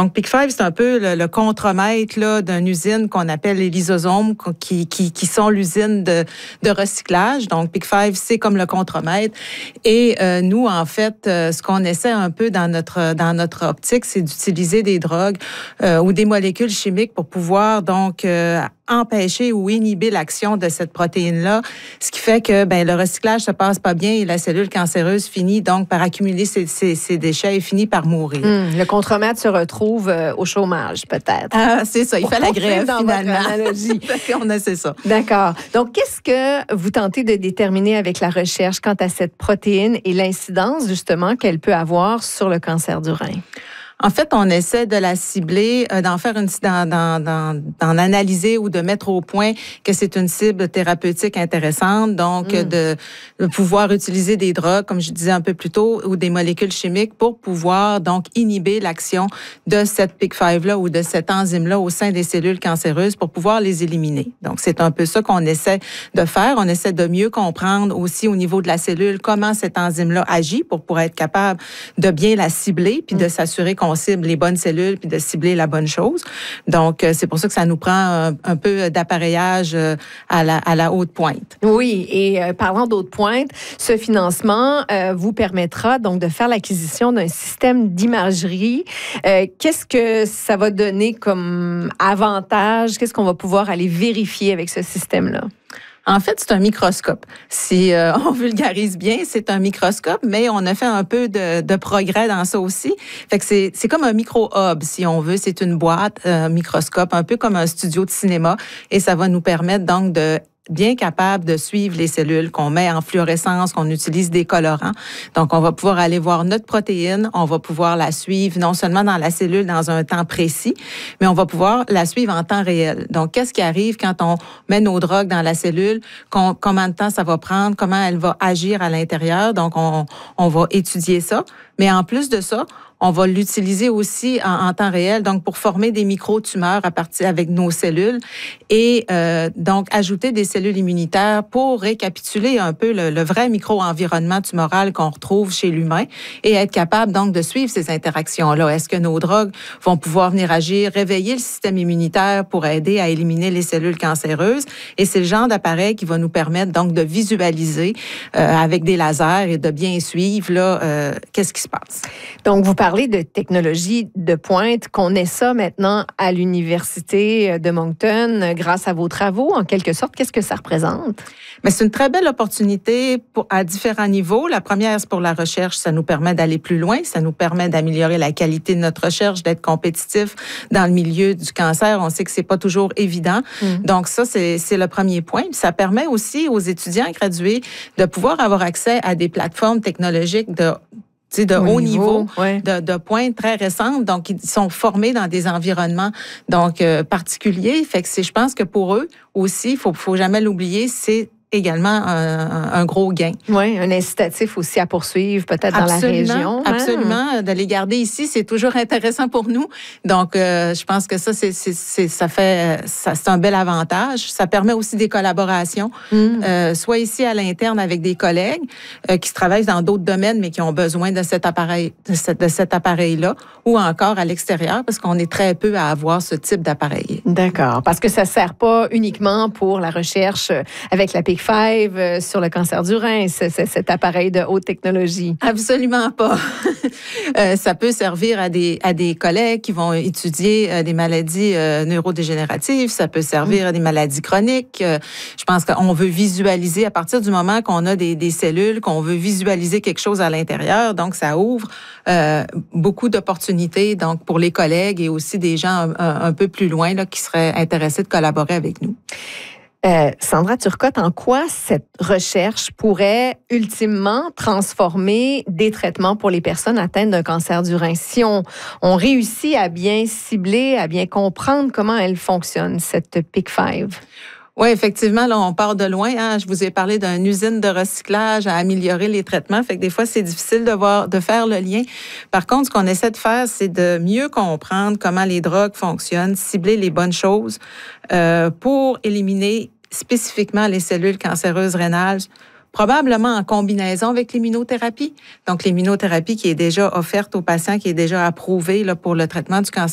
Donc, PIC5, c'est un peu le contremaître là, d'une usine qu'on appelle les lysosomes, qui sont l'usine de recyclage. Donc, PIC5, c'est comme le contremaître. Et nous, en fait, ce qu'on essaie un peu dans notre optique, c'est d'utiliser des drogues ou des molécules chimiques pour pouvoir donc empêcher ou inhiber l'action de cette protéine-là, ce qui fait que le recyclage se passe pas bien et la cellule cancéreuse finit donc par accumuler ses déchets et finit par mourir. Le contremaître se retrouve au chômage, peut-être. Ah, c'est ça, il fait la grève finalement. On a, c'est ça. D'accord. Donc, qu'est-ce que vous tentez de déterminer avec la recherche quant à cette protéine et l'incidence, justement, qu'elle peut avoir sur le cancer du rein? En fait, on essaie de la cibler, d'en analyser ou de mettre au point que c'est une cible thérapeutique intéressante, donc de pouvoir utiliser des drogues, comme je disais un peu plus tôt, ou des molécules chimiques pour pouvoir donc inhiber l'action de cette PIC5-là ou de cette enzyme-là au sein des cellules cancéreuses pour pouvoir les éliminer. Donc, c'est un peu ça qu'on essaie de faire. On essaie de mieux comprendre aussi au niveau de la cellule comment cette enzyme-là agit pour être capable de bien la cibler puis de s'assurer qu'on cible les bonnes cellules puis de cibler la bonne chose. Donc, c'est pour ça que ça nous prend un peu d'appareillage à la haute pointe. Oui, et parlant d'haute pointe, ce financement vous permettra donc de faire l'acquisition d'un système d'imagerie. Qu'est-ce que ça va donner comme avantage? Qu'est-ce qu'on va pouvoir aller vérifier avec ce système-là? En fait, c'est un microscope. Si on vulgarise bien, c'est un microscope, mais on a fait un peu de progrès dans ça aussi. Fait que c'est comme un micro-hub, si on veut. C'est une boîte, un microscope, un peu comme un studio de cinéma. Et ça va nous permettre donc de bien capable de suivre les cellules qu'on met en fluorescence, qu'on utilise des colorants. Donc, on va pouvoir aller voir notre protéine, on va pouvoir la suivre non seulement dans la cellule dans un temps précis, mais on va pouvoir la suivre en temps réel. Donc, qu'est-ce qui arrive quand on met nos drogues dans la cellule, comment de temps ça va prendre, comment elle va agir à l'intérieur. Donc, on va étudier ça. Mais en plus de ça, on va l'utiliser aussi en temps réel, donc pour former des micro-tumeurs à partir avec nos cellules et donc ajouter des cellules immunitaires pour récapituler un peu le vrai micro-environnement tumoral qu'on retrouve chez l'humain et être capable donc de suivre ces interactions-là. Est-ce que nos drogues vont pouvoir venir agir, réveiller le système immunitaire pour aider à éliminer les cellules cancéreuses? Et c'est le genre d'appareil qui va nous permettre donc de visualiser avec des lasers et de bien suivre là qu'est-ce qui se passe. Donc, vous parlez de technologie de pointe, qu'on ait ça maintenant à l'Université de Moncton grâce à vos travaux, en quelque sorte. Qu'est-ce que ça représente? Mais c'est une très belle opportunité à différents niveaux. La première, c'est pour la recherche. Ça nous permet d'aller plus loin. Ça nous permet d'améliorer la qualité de notre recherche, d'être compétitif dans le milieu du cancer. On sait que c'est pas toujours évident. Donc ça, c'est le premier point. Puis ça permet aussi aux étudiants gradués de pouvoir avoir accès à des plateformes technologiques de haut niveau, ouais. de pointe très récentes. Donc, ils sont formés dans des environnements donc particuliers. Fait que je pense que pour eux aussi, faut jamais l'oublier, c'est également un gros gain. Oui, un incitatif aussi à poursuivre peut-être dans la région. Absolument. De les garder ici, c'est toujours intéressant pour nous. Donc, je pense que ça, c'est un bel avantage. Ça permet aussi des collaborations, soit ici à l'interne avec des collègues qui travaillent dans d'autres domaines, mais qui ont besoin de cet appareil, de cet appareil-là, ou encore à l'extérieur, parce qu'on est très peu à avoir ce type d'appareil. D'accord. Parce que ça ne sert pas uniquement pour la recherche avec la PIC5 sur le cancer du rein, cet appareil de haute technologie. Absolument pas. Ça peut servir à des collègues qui vont étudier des maladies neurodégénératives. Ça peut servir à des maladies chroniques. Je pense qu'on veut visualiser à partir du moment qu'on a des cellules, qu'on veut visualiser quelque chose à l'intérieur. Donc, ça ouvre beaucoup d'opportunités donc pour les collègues et aussi des gens un peu plus loin là, qui seraient intéressés de collaborer avec nous. Sandra Turcotte, en quoi cette recherche pourrait ultimement transformer des traitements pour les personnes atteintes d'un cancer du rein? Si on réussit à bien cibler, à bien comprendre comment elle fonctionne, cette PIC5? Oui, effectivement, là, on part de loin. Hein. Je vous ai parlé d'une usine de recyclage à améliorer les traitements. Fait que des fois, c'est difficile de faire le lien. Par contre, ce qu'on essaie de faire, c'est de mieux comprendre comment les drogues fonctionnent, cibler les bonnes choses pour éliminer spécifiquement les cellules cancéreuses rénales, probablement en combinaison avec l'immunothérapie. Donc, l'immunothérapie qui est déjà offerte aux patients, qui est déjà approuvée là, pour le traitement du cancer